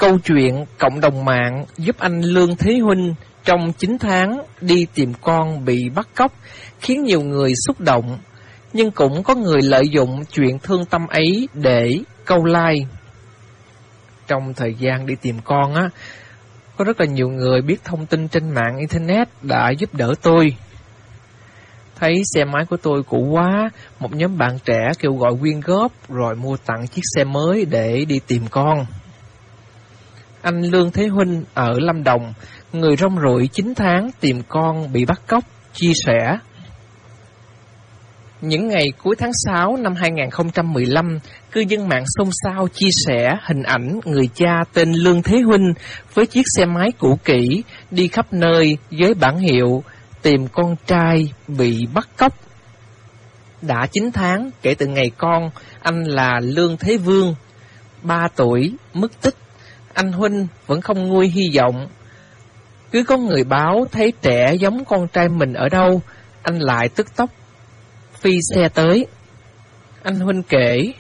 Câu chuyện cộng đồng mạng giúp anh Lương Thế Huynh trong 9 tháng đi tìm con bị bắt cóc khiến nhiều người xúc động, nhưng cũng có người lợi dụng chuyện thương tâm ấy để câu like. Trong thời gian đi tìm con á, có rất là nhiều người biết thông tin trên mạng Internet đã giúp đỡ tôi. Thấy xe máy của tôi cũ quá, một nhóm bạn trẻ kêu gọi quyên góp rồi mua tặng chiếc xe mới để đi tìm con. Anh Lương Thế Huynh ở Lâm Đồng, người rong ruổi 9 tháng tìm con bị bắt cóc, chia sẻ. Những ngày cuối tháng 6 năm 2015, cư dân mạng xôn xao chia sẻ hình ảnh người cha tên Lương Thế Huynh với chiếc xe máy cũ kỹ đi khắp nơi với bảng hiệu tìm con trai bị bắt cóc. Đã 9 tháng kể từ ngày con anh là Lương Thế Vương, 3 tuổi, mất tích, anh Huynh vẫn không nguôi hy vọng. Cứ có người báo thấy trẻ giống con trai mình ở đâu, anh lại tức tốc phi xe tới. Anh Huynh kể,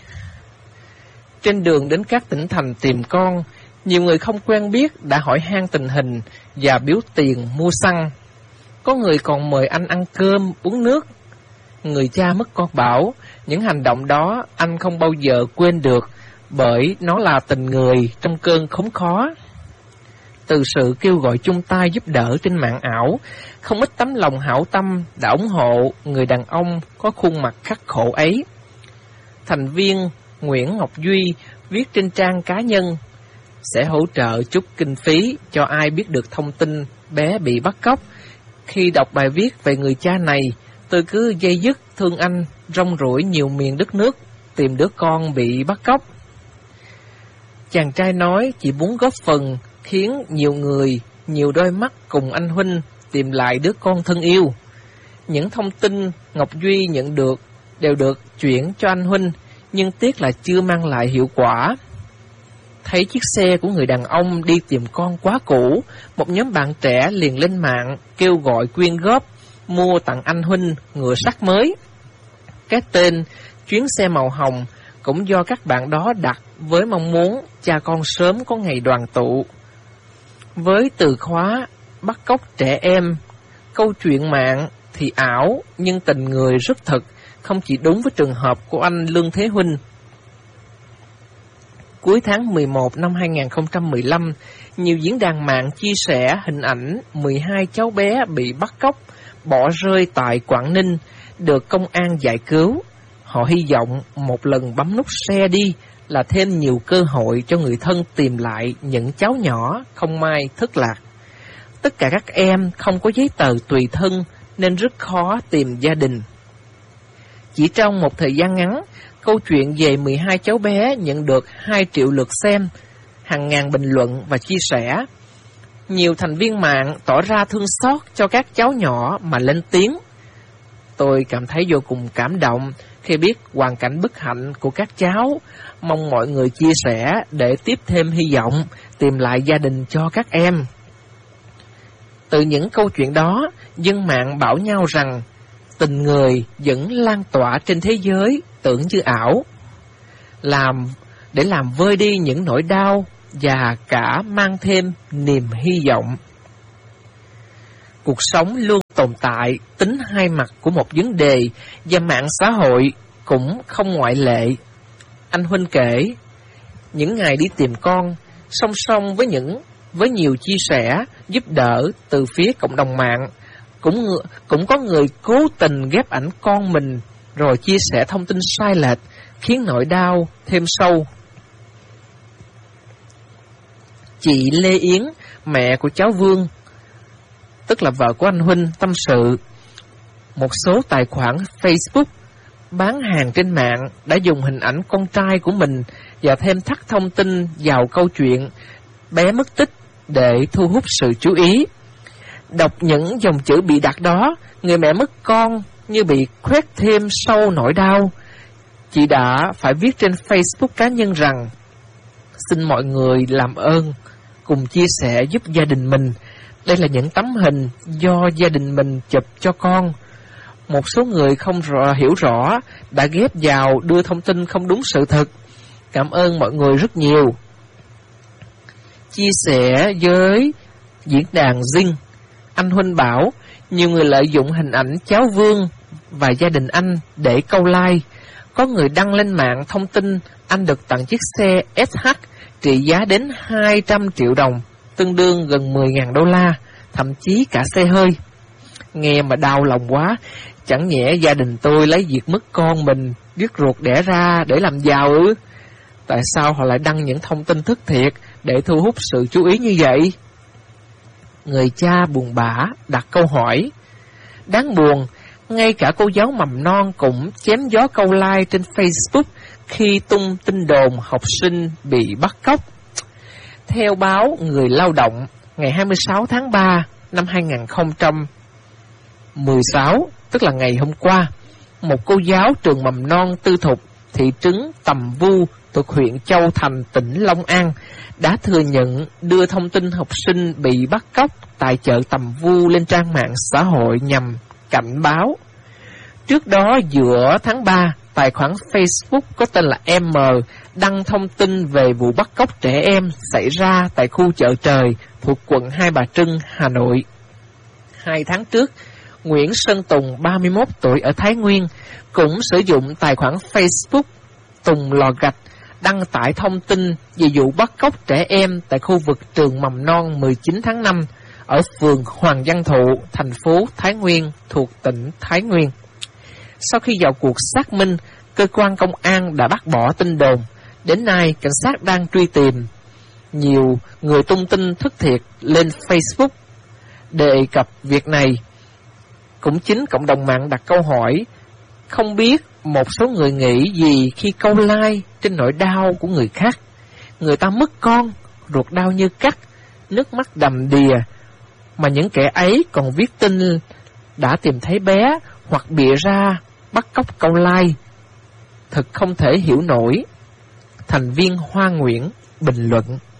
trên đường đến các tỉnh thành tìm con, nhiều người không quen biết đã hỏi han tình hình và biếu tiền mua xăng. Có người còn mời anh ăn cơm, uống nước. Người cha mất con bảo, những hành động đó anh không bao giờ quên được, bởi nó là tình người trong cơn khốn khó. Từ sự kêu gọi chung tay giúp đỡ trên mạng ảo, không ít tấm lòng hảo tâm đã ủng hộ người đàn ông có khuôn mặt khắc khổ ấy. Thành viên Nguyễn Ngọc Duy viết trên trang cá nhân sẽ hỗ trợ chút kinh phí cho ai biết được thông tin bé bị bắt cóc. Khi đọc bài viết về người cha này, tôi cứ dây dứt thương anh rong ruổi nhiều miền đất nước tìm đứa con bị bắt cóc. Chàng trai nói chỉ muốn góp phần khiến nhiều người, nhiều đôi mắt cùng anh Huynh tìm lại đứa con thân yêu. Những thông tin Ngọc Duy nhận được đều được chuyển cho anh Huynh, nhưng tiếc là chưa mang lại hiệu quả. Thấy chiếc xe của người đàn ông đi tìm con quá cũ, một nhóm bạn trẻ liền lên mạng kêu gọi quyên góp, mua tặng anh Huynh ngựa sắt mới. Cái tên chuyến xe màu hồng cũng do các bạn đó đặt với mong muốn cha con sớm có ngày đoàn tụ. Với từ khóa bắt cóc trẻ em, câu chuyện mạng thì ảo nhưng tình người rất thật, không chỉ đúng với trường hợp của anh Lương Thế Huynh. Cuối tháng 11 năm 2015, nhiều diễn đàn mạng chia sẻ hình ảnh 12 cháu bé bị bắt cóc, bỏ rơi tại Quảng Ninh, được công an giải cứu. Họ hy vọng một lần bấm nút share đi là thêm nhiều cơ hội cho người thân tìm lại những cháu nhỏ không may thất lạc. Tất cả các em không có giấy tờ tùy thân nên rất khó tìm gia đình. Chỉ trong một thời gian ngắn, câu chuyện về 12 cháu bé nhận được 2 triệu lượt xem, hàng ngàn bình luận và chia sẻ. Nhiều thành viên mạng tỏ ra thương xót cho các cháu nhỏ mà lên tiếng. Tôi cảm thấy vô cùng cảm động khi biết hoàn cảnh bất hạnh của các cháu, mong mọi người chia sẻ để tiếp thêm hy vọng tìm lại gia đình cho các em. Từ những câu chuyện đó, dân mạng bảo nhau rằng tình người vẫn lan tỏa trên thế giới tưởng như ảo, để làm vơi đi những nỗi đau và cả mang thêm niềm hy vọng. Cuộc sống luôn tồn tại tính hai mặt của một vấn đề, và mạng xã hội cũng không ngoại lệ. Anh Huynh kể, những ngày đi tìm con, song song với nhiều chia sẻ, giúp đỡ từ phía cộng đồng mạng, cũng có người cố tình ghép ảnh con mình rồi chia sẻ thông tin sai lệch, khiến nỗi đau thêm sâu. Chị Lê Yến, mẹ của cháu Vương, tức là vợ của anh Huynh, tâm sự, một số tài khoản Facebook bán hàng trên mạng đã dùng hình ảnh con trai của mình và thêm thắt thông tin vào câu chuyện bé mất tích để thu hút sự chú ý. Đọc những dòng chữ bị đặt đó, người mẹ mất con như bị khoét thêm sâu nỗi đau. Chị đã phải viết trên Facebook cá nhân rằng, xin mọi người làm ơn cùng chia sẻ giúp gia đình mình. Đây là những tấm hình do gia đình mình chụp cho con. Một số người không hiểu rõ đã ghép vào đưa thông tin không đúng sự thật. Cảm ơn mọi người rất nhiều. Chia sẻ với diễn đàn Zing, anh Huynh bảo nhiều người lợi dụng hình ảnh cháu Vương và gia đình anh để câu like. Có người đăng lên mạng thông tin anh được tặng chiếc xe SH trị giá đến 200 triệu đồng, tương đương gần 10.000 đô la, thậm chí cả xe hơi. Nghe mà đau lòng quá, chẳng nhẽ gia đình tôi lấy việc mất con mình, đứt ruột đẻ ra để làm giàu ư? Tại sao họ lại đăng những thông tin thất thiệt để thu hút sự chú ý như vậy? Người cha buồn bã đặt câu hỏi. Đáng buồn, ngay cả cô giáo mầm non cũng chém gió câu like trên Facebook khi tung tin đồn học sinh bị bắt cóc. Theo báo Người Lao động, ngày 26 tháng 3 năm 2016, tức là ngày hôm qua, một cô giáo trường mầm non tư thục thị trấn Tầm Vu thuộc huyện Châu Thành, tỉnh Long An đã thừa nhận đưa thông tin học sinh bị bắt cóc tại chợ Tầm Vu lên trang mạng xã hội nhằm cảnh báo. Trước đó giữa tháng 3, tài khoản Facebook có tên là M đăng thông tin về vụ bắt cóc trẻ em xảy ra tại khu chợ Trời thuộc quận Hai Bà Trưng, Hà Nội. 2 tháng trước, Nguyễn Sơn Tùng, 31 tuổi ở Thái Nguyên, cũng sử dụng tài khoản Facebook Tùng Lò Gạch đăng tải thông tin về vụ bắt cóc trẻ em tại khu vực trường mầm non 19 tháng 5 ở phường Hoàng Văn Thụ, thành phố Thái Nguyên thuộc tỉnh Thái Nguyên. Sau khi vào cuộc xác minh, cơ quan công an đã bác bỏ tin đồn. Đến nay, cảnh sát đang truy tìm nhiều người tung tin thất thiệt lên Facebook. Đề cập việc này, cũng chính cộng đồng mạng đặt câu hỏi, không biết một số người nghĩ gì khi câu like trên nỗi đau của người khác. Người ta mất con, ruột đau như cắt, nước mắt đầm đìa, mà những kẻ ấy còn viết tin đã tìm thấy bé hoặc bịa ra bắt cóc câu like. Thật không thể hiểu nổi. Thành viên Hoa Nguyễn bình luận.